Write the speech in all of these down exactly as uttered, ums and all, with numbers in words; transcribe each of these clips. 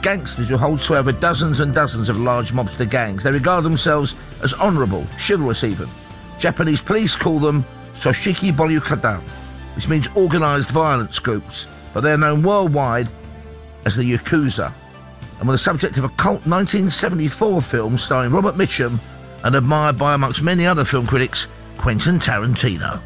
gangsters who hold sway over dozens and dozens of large mobster gangs. They regard themselves as honourable, chivalrous even. Japanese police call them Soshiki Boryukadan, which means organised violence groups, but they are known worldwide as the Yakuza, and were the subject of a cult nineteen seventy-four film starring Robert Mitchum and admired by, amongst many other film critics, Quentin Tarantino.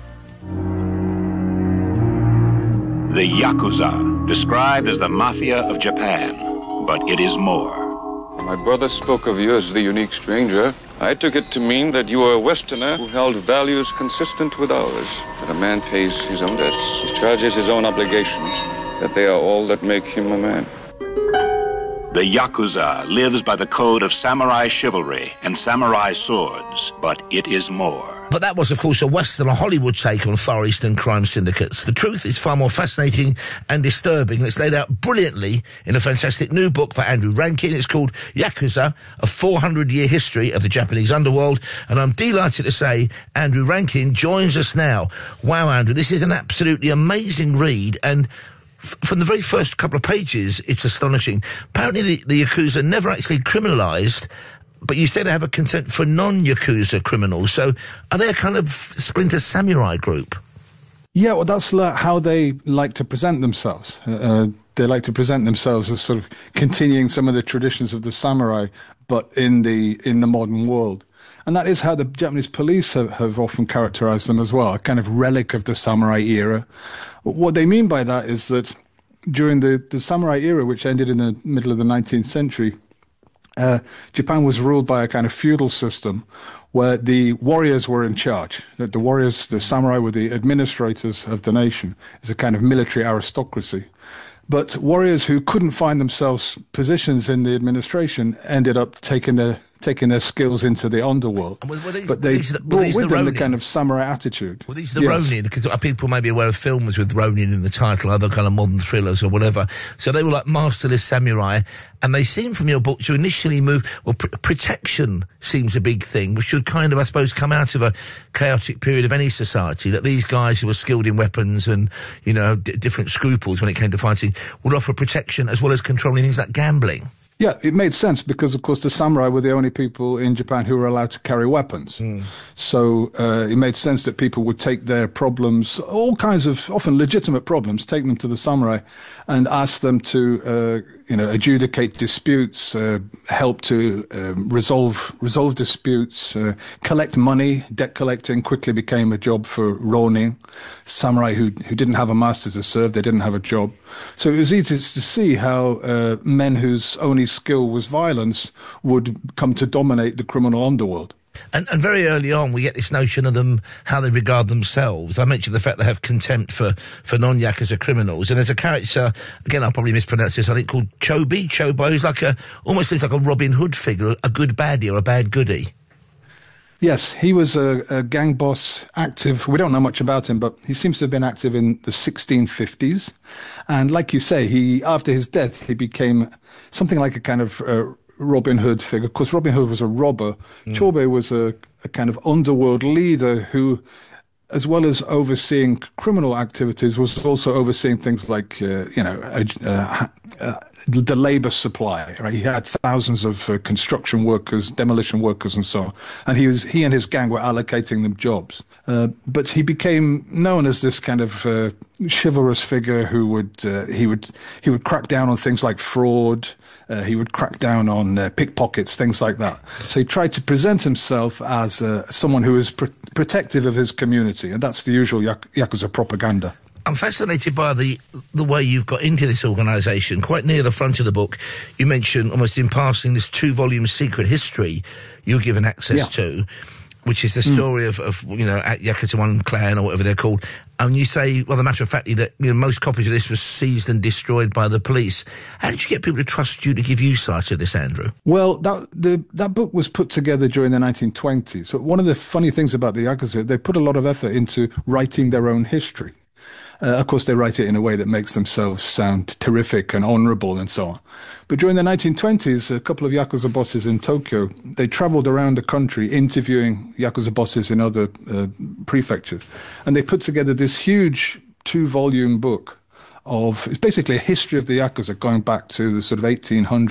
The Yakuza, described as the mafia of Japan, but it is more. My brother spoke of you as the unique stranger. I took it to mean that you were a Westerner who held values consistent with ours. That a man pays his own debts, discharges his own obligations, that they are all that make him a man. The Yakuza lives by the code of samurai chivalry and samurai swords, but it is more. But that was, of course, a Western, a Hollywood take on Far Eastern crime syndicates. The truth is far more fascinating and disturbing, and it's laid out brilliantly in a fantastic new book by Andrew Rankin. It's called Yakuza, a four hundred year history of the Japanese underworld, and I'm delighted to say Andrew Rankin joins us now. Wow, Andrew, this is an absolutely amazing read, and from the very first couple of pages, it's astonishing. Apparently the, the Yakuza never actually criminalised, but you say they have a contempt for non-Yakuza criminals. So are they a kind of splinter samurai group? Yeah, well, that's like how they like to present themselves. Uh, they like to present themselves as sort of continuing some of the traditions of the samurai, but in the in the modern world. And that is how the Japanese police have, have often characterized them as well, a kind of relic of the samurai era. What they mean by that is that during the, the samurai era, which ended in the middle of the nineteenth century, uh, Japan was ruled by a kind of feudal system where the warriors were in charge. The warriors, the samurai, were the administrators of the nation. It's a kind of military aristocracy. But warriors who couldn't find themselves positions in the administration ended up taking their taking their skills into the underworld. Were, were these, but they these, brought these with the them Ronin? the kind of samurai attitude. Well, these are the Yes. Ronin, because people may be aware of films with Ronin in the title, other kind of modern thrillers or whatever. So they were like masterless samurai, and they seem from your book to initially move, well, pr- protection seems a big thing, which should kind of, I suppose, come out of a chaotic period of any society, that these guys who were skilled in weapons and, you know, d- different scruples when it came to fighting would offer protection as well as controlling things like gambling. Yeah, it made sense because, of course, the samurai were the only people in Japan who were allowed to carry weapons. Mm. So uh, it made sense that people would take their problems, all kinds of often legitimate problems, take them to the samurai and ask them to, uh, you know, adjudicate disputes, uh, help to uh, resolve resolve disputes, uh, collect money. Debt collecting quickly became a job for ronin, samurai who who didn't have a master to serve. They didn't have a job. So it was easy to see how uh, men whose only skill was violence would come to dominate the criminal underworld. And, and very early on, we get this notion of them, how they regard themselves. I mentioned the fact they have contempt for, for non-Yakuza criminals. And there's a character, again, I'll probably mispronounce this, I think called Chobi. Chobo is like a, almost looks like a Robin Hood figure, a good baddie or a bad goodie. Yes, he was a, a gang boss, active. We don't know much about him, but he seems to have been active in the sixteen fifties. And like you say, he after his death, he became something like a kind of uh, Robin Hood figure. Of course, Robin Hood was a robber. Mm. Chobe was a, a kind of underworld leader who, as well as overseeing criminal activities, was also overseeing things like, uh, you know, uh, uh, the labor supply. Right, he had thousands of uh, construction workers, demolition workers, and so on. And he was he and his gang were allocating them jobs. Uh, but he became known as this kind of uh, chivalrous figure who would uh, he would he would crack down on things like fraud. Uh, he would crack down on uh, pickpockets, things like that. So he tried to present himself as uh, someone who was pr- protective of his community, and that's the usual yak- Yakuza propaganda. I'm fascinated by the the way you've got into this organisation. Quite near the front of the book, you mention, almost in passing, this two-volume secret history you're given access yeah. to, which is the story mm. of, of, you know, Yakuza One clan or whatever they're called. And you say, well, the matter of fact, that, you know, most copies of this were seized and destroyed by the police. How did you get people to trust you to give you sight of this, Andrew? Well, that the that book was put together during the nineteen twenties. So one of the funny things about the Yakuza, they put a lot of effort into writing their own history. Uh, of course, they write it in a way that makes themselves sound terrific and honorable and so on. But during the nineteen twenties, a couple of Yakuza bosses in Tokyo, they traveled around the country interviewing Yakuza bosses in other uh, prefectures. And they put together this huge two-volume book of, it's basically a history of the Yakuza going back to the sort of eighteen hundreds.